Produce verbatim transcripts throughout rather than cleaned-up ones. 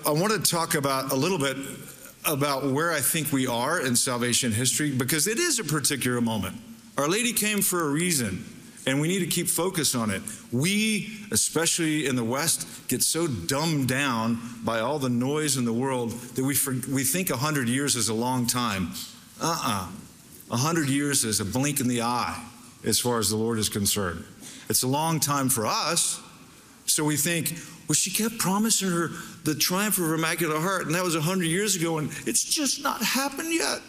I want to talk about a little bit about where I think we are in salvation history, because it is a particular moment. Our Lady came for a reason, and we need to keep focus on it. We, especially in the West, get so dumbed down by all the noise in the world that we for, we think one hundred years is a long time. Uh-uh. one hundred years is a blink in the eye as far as the Lord is concerned. It's a long time for us, so we think, well, she kept promising her the triumph of her Immaculate Heart, and that was one hundred years ago, and it's just not happened yet.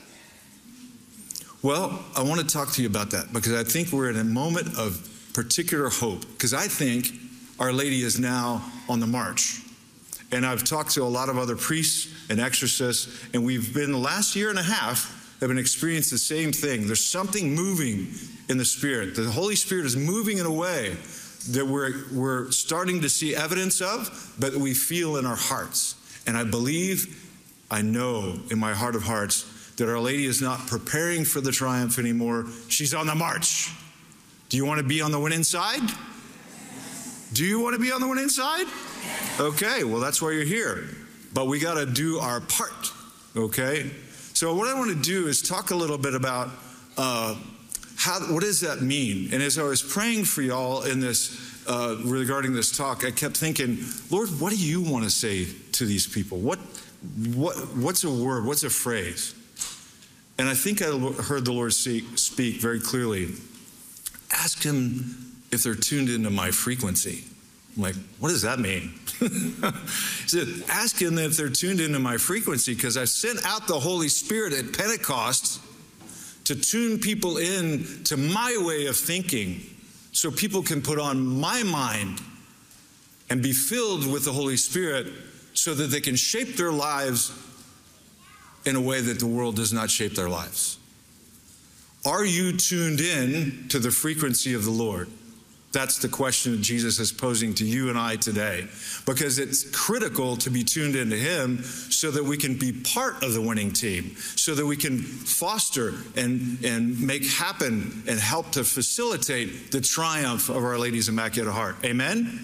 Well, I want to talk to you about that, because I think we're in a moment of particular hope, because I think Our Lady is now on the march. And I've talked to a lot of other priests and exorcists, and we've been the last year and a half have been experiencing the same thing. There's something moving in the Spirit. The Holy Spirit is moving in a way that we're, we're starting to see evidence of, but we feel in our hearts. And I believe, I know in my heart of hearts, that Our Lady is not preparing for the triumph anymore. She's on the march. Do you want to be on the winning side? Do you want to be on the winning side? Okay, well, that's why you're here. But we got to do our part, okay? So what I want to do is talk a little bit about uh, how, what does that mean? And as I was praying for y'all in this, uh, regarding this talk, I kept thinking, Lord, what do you want to say to these people? What, what, what's a word? What's a phrase? And I think I heard the Lord speak very clearly. Ask him if they're tuned into my frequency. I'm like, what does that mean? He said, ask him if they're tuned into my frequency, because I sent out the Holy Spirit at Pentecost to tune people in to my way of thinking so people can put on my mind and be filled with the Holy Spirit so that they can shape their lives in a way that the world does not shape their lives. Are you tuned in to the frequency of the Lord? That's the question that Jesus is posing to you and I today, because it's critical to be tuned into him so that we can be part of the winning team, so that we can foster and, and make happen and help to facilitate the triumph of Our Lady's Immaculate Heart. Amen? Amen.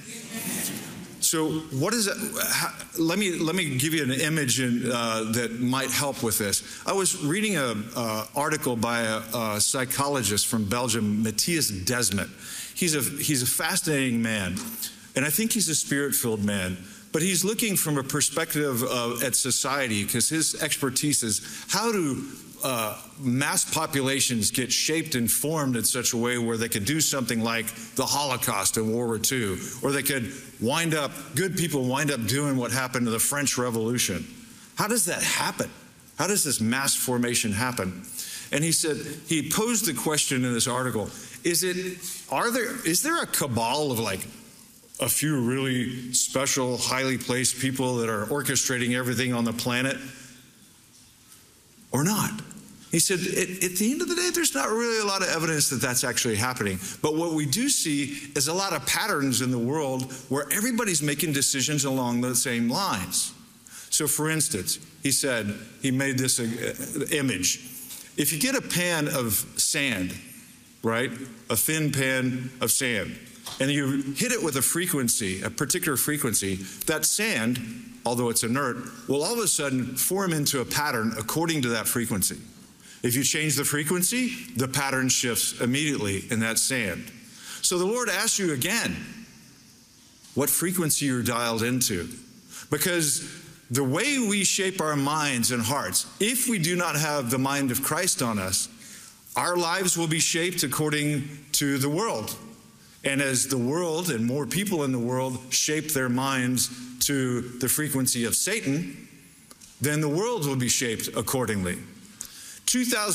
So what is it? How, let me let me give you an image in, uh, that might help with this. I was reading an uh, article by a, a psychologist from Belgium, Matthias Desmet. He's a he's a fascinating man, and I think he's a spirit-filled man. But he's looking from a perspective of, at society, because his expertise is how do uh, mass populations get shaped and formed in such a way where they could do something like the Holocaust in World War Two, or they could wind up, good people wind up doing what happened to the French Revolution. How does that happen? How does this mass formation happen? And he said, he posed the question in this article, is it, are there, is there a cabal of like a few really special, highly placed people that are orchestrating everything on the planet, or not? He said, at, at the end of the day, there's not really a lot of evidence that that's actually happening. But what we do see is a lot of patterns in the world where everybody's making decisions along the same lines. So for instance, he said, he made this uh, image. If you get a pan of sand, right, a thin pan of sand, and you hit it with a frequency, a particular frequency, that sand, although it's inert, will all of a sudden form into a pattern according to that frequency. If you change the frequency, the pattern shifts immediately in that sand. So the Lord asks you again, what frequency you're dialed into. Because the way we shape our minds and hearts, if we do not have the mind of Christ on us, our lives will be shaped according to the world. And as the world and more people in the world shape their minds to the frequency of Satan, then the world will be shaped accordingly. two thousand